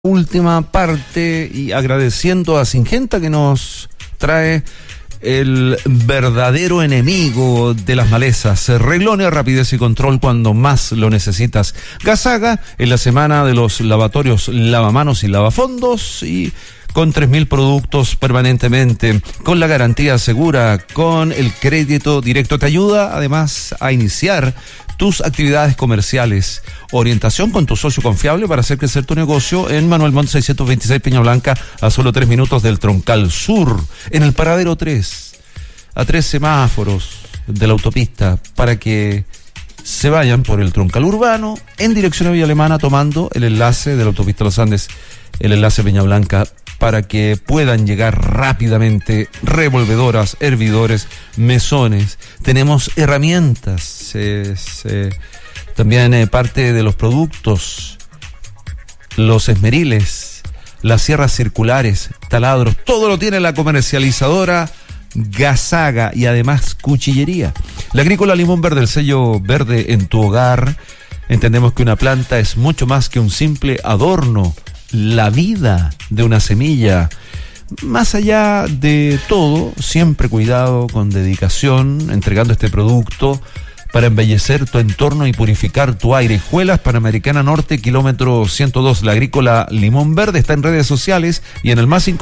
Última parte y agradeciendo a Syngenta que nos trae el verdadero enemigo de las malezas, reglones, rapidez y control cuando más lo necesitas. Gasaga en la semana de los lavatorios, lavamanos y lavafondos, y con 3.000 productos permanentemente, con la garantía segura, con el crédito directo. Te ayuda además a iniciar tus actividades comerciales. Orientación con tu socio confiable para hacer crecer tu negocio en Manuel Montt 626 Peña Blanca, a solo 3 minutos del Troncal Sur, en el paradero 3, a 3 semáforos de la autopista, para que se vayan por el Troncal Urbano en dirección a Villa Alemana, tomando el enlace de la autopista Los Andes, el enlace Peña Blanca, para que puedan llegar rápidamente revolvedoras, hervidores, mesones. Tenemos herramientas, también parte de los productos, los esmeriles, las sierras circulares, taladros, todo lo tiene la comercializadora Gasaga, y además cuchillería. La Agrícola Limón Verde, el sello verde en tu hogar. Entendemos que una planta es mucho más que un simple adorno. La vida de una semilla, más allá de todo, siempre cuidado, con dedicación, entregando este producto para embellecer tu entorno y purificar tu aire. Escuelas Panamericana Norte, kilómetro 102. La Agrícola Limón Verde está en redes sociales y en el más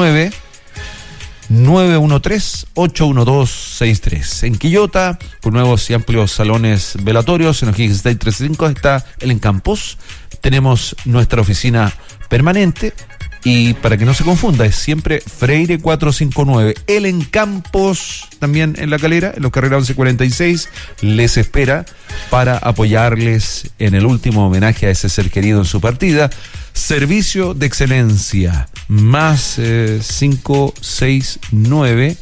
569-913-81263. En Quillota, con nuevos y amplios salones velatorios. En O'Higgins State 35 está el Encampos. Tenemos nuestra oficina permanente, y para que no se confunda, es siempre Freire 459. El Encampos, también en La Calera, en los carreras 1146, les espera para apoyarles en el último homenaje a ese ser querido en su partida. Servicio de excelencia, más 569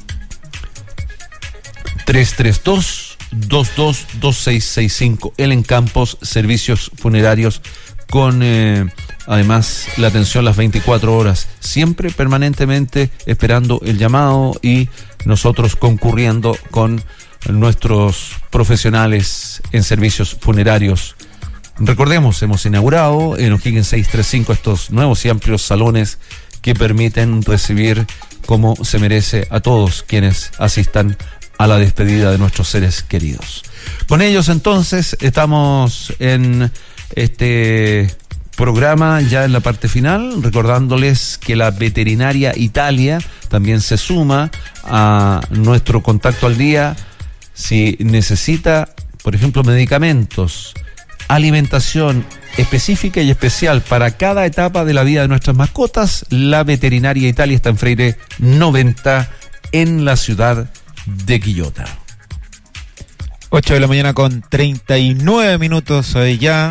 332 222665. El Encampos, servicios funerarios con además la atención las 24 horas, siempre permanentemente esperando el llamado, y nosotros concurriendo con nuestros profesionales en servicios funerarios. Recordemos, hemos inaugurado en O'Higgins 635 estos nuevos y amplios salones que permiten recibir como se merece a todos quienes asistan a la despedida de nuestros seres queridos. Con ellos entonces estamos en este programa ya en la parte final, recordándoles que la Veterinaria Italia también se suma a nuestro contacto al día. Si necesita, por ejemplo, medicamentos, alimentación específica y especial para cada etapa de la vida de nuestras mascotas, la Veterinaria Italia está en Freire 90 en la ciudad de Quillota. 8 de la mañana con 39 minutos hoy ya.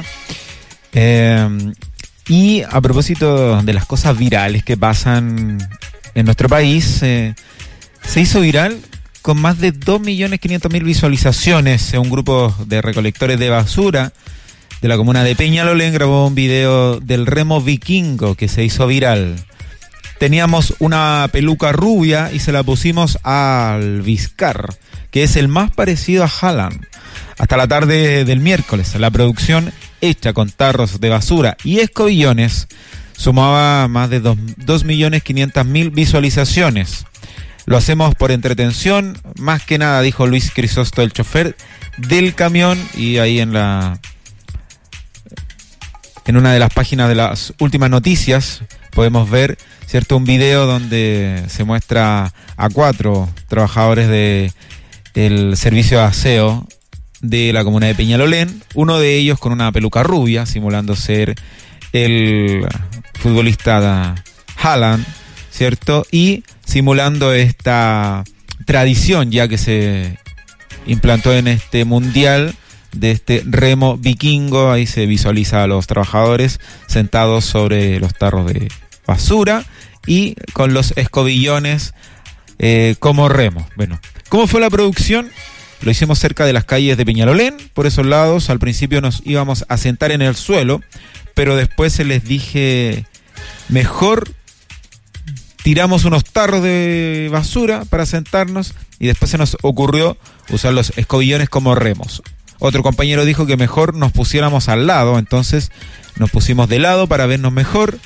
Y a propósito de las cosas virales que pasan en nuestro país, se hizo viral con más de 2.500.000 visualizaciones. Un grupo de recolectores de basura de la comuna de Peñalolén grabó un video del remo vikingo que se hizo viral. Teníamos una peluca rubia y se la pusimos al Vizcar, que es el más parecido a Haaland. Hasta la tarde del miércoles, la producción, hecha con tarros de basura y escobillones, sumaba más de 2.500.000 visualizaciones. Lo hacemos por entretención, más que nada, dijo Luis Crisosto, el chofer del camión, y ahí en una de las páginas de las últimas noticias podemos ver, ¿cierto?, un video donde se muestra a 4 trabajadores del servicio de aseo de la comuna de Peñalolén, uno de ellos con una peluca rubia, simulando ser el futbolista Haaland, ¿cierto? Y simulando esta tradición ya que se implantó en este mundial de este remo vikingo. Ahí se visualiza a los trabajadores sentados sobre los tarros de basura y con los escobillones como remo. Bueno, ¿cómo fue la producción? Lo hicimos cerca de las calles de Peñalolén, por esos lados. Al principio nos íbamos a sentar en el suelo, pero después se les dije, mejor tiramos unos tarros de basura para sentarnos, y después se nos ocurrió usar los escobillones como remos. Otro compañero dijo que mejor nos pusiéramos al lado, entonces nos pusimos de lado para vernos mejor